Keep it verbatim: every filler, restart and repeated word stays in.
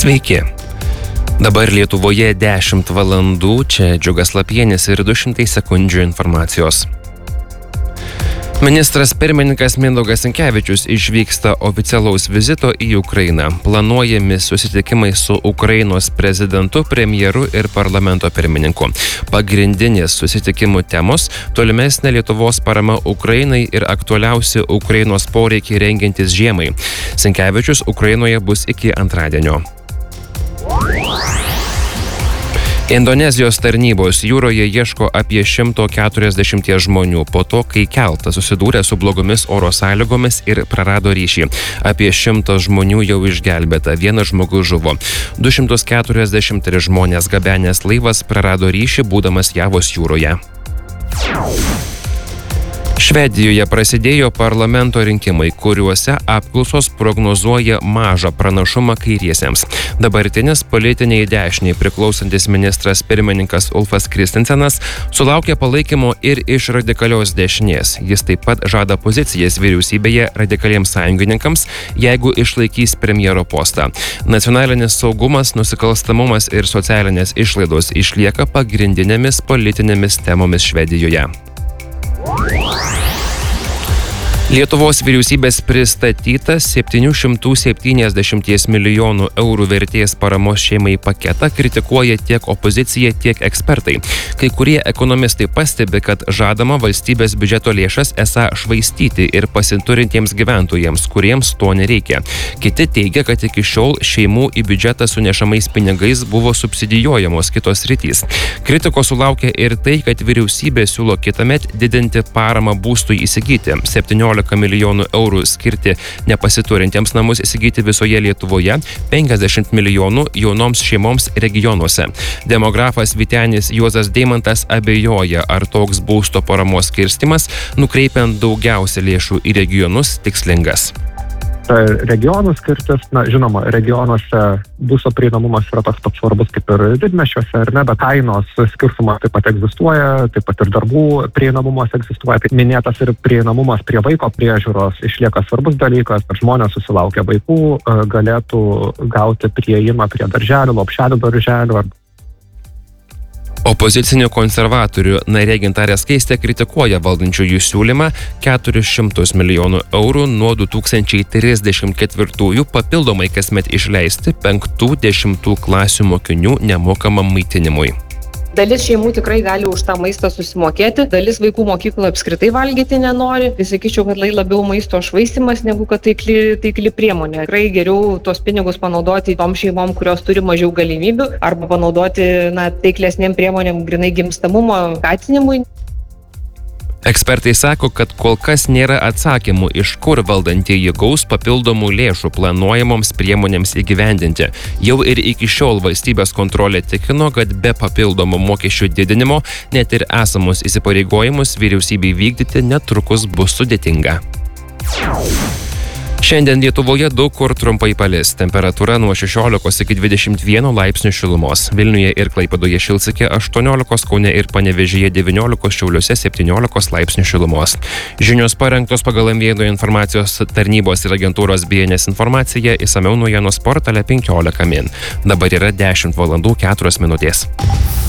Sveiki. Dabar Lietuvoje dešimt valandų, čia Džiugas Lapienis ir du šimtai sekundžių informacijos. Ministras pirmininkas Mindaugas Sinkevičius išvyksta oficialaus vizito į Ukrainą. Planuojami susitikimai su Ukrainos prezidentu, premjeru ir parlamento pirmininku. Pagrindinės susitikimų temos – tolimesnė Lietuvos parama Ukrainai ir aktualiausi Ukrainos poreikiai rengiantis žiemai. Sinkevičius Ukrainoje bus iki antradienio. Indonezijos tarnybos jūroje ieško apie šimto keturiasdešimt žmonių po to, kai keltas susidūrė su blogomis oro sąlygomis ir prarado ryšį. Apie šimtas žmonių jau išgelbėta, vienas žmogus žuvo. du šimtus keturiasdešimt trys žmonės gabenęs laivas prarado ryšį, būdamas Javos jūroje. Švedijoje prasidėjo parlamento rinkimai, kuriuose apklausos prognozuoja mažą pranašumą kairiesiems. Dabartinis politiniai dešiniai priklausantis ministras pirmininkas Ulfas Kristensenas sulaukė palaikymo ir iš radikalios dešinės. Jis taip pat žada pozicijas vyriausybėje radikaliems sąjungininkams, jeigu išlaikys premjero postą. Nacionalinis saugumas, nusikalstamumas ir socialinės išlaidos išlieka pagrindinėmis politinėmis temomis Švedijoje. Lietuvos vyriausybės pristatytas septynių šimtų septyniasdešimt milijonų eurų vertės paramos šeimai paketą kritikuoja tiek opozicija, tiek ekspertai. Kai kurie ekonomistai pastebi, kad žadama valstybės biudžeto lėšas esą švaistyti ir pasiturintiems gyventojams, kuriems to nereikia. Kiti teigia, kad iki šiol šeimų į biudžetą sunešamais pinigais buvo subsidijuojamos kitos sritys. Kritikos sulaukia ir tai, kad vyriausybė siūlo kitąmet didinti paramą būstui įsigyti. septyniolika milijonų eurų skirti nepasiturintiems namus įsigyti visoje Lietuvoje, penkiasdešimt milijonų jaunoms šeimoms regionuose. Demografas Vytenis Juozas Deimantas abejoja, ar toks būsto paramos skirstimas, nukreipiant daugiausia lėšų į regionus, tikslingas. Regionų skirtis, na, žinoma, regionuose būsto prieinamumas yra toks pat svarbus kaip ir didmiesčiuose, ar ne, bet kainos skirtumas taip pat egzistuoja, taip pat ir darbų prieinamumas egzistuoja. Taip minėtas ir prieinamumas prie vaiko priežiūros išlieka svarbus dalykas, kad žmonės susilaukę vaikų galėtų gauti prieimą prie darželių, lopšelių darželių. Opozicinių konservatorių narė Gintarė Skaistė kritikuoja valdančiųjų siūlymą keturis šimtus milijonų eurų nuo du tūkstančiai trisdešimt ketvirtųjų papildomai kasmet išleisti penktų dešimtų klasių mokinių nemokamam maitinimui. Dalis šeimų tikrai gali už tą maistą susimokėti, dalis vaikų mokykloje apskritai valgyti nenori. Tai sakyčiau, kad tai labiau maisto švaistymas negu kad taikli, taikli priemonė. Tikrai geriau tos pinigus panaudoti tom šeimom, kurios turi mažiau galimybių, arba panaudoti na, taiklesnėm priemonėm grinai gimstamumo skatinimui. Ekspertai sako, kad kol kas nėra atsakymų, iš kur valdantieji gaus papildomų lėšų planuojamoms priemonėms įgyvendinti. Jau ir iki šiol valstybės kontrolė tikino, kad be papildomų mokesčių didinimo net ir esamus įsipareigojimus vyriausybei vykdyti netrukus bus sudėtinga. Šiandien Lietuvoje daug kur trumpai palis. Temperatūra nuo šešiolikos iki dvidešimt vieno laipsnių šilumos. Vilniuje ir Klaipėdoje šils iki aštuoniolikos, Kaune ir Panevėžyje devyniolikos, Šiauliuose septyniolikos laipsnių šilumos. Žinios parengtos pagal M V N informacijos tarnybos ir agentūros B N S informacija, išsamiau naujienų portale penkiolika min. Dabar yra dešimt valandų keturios minutės.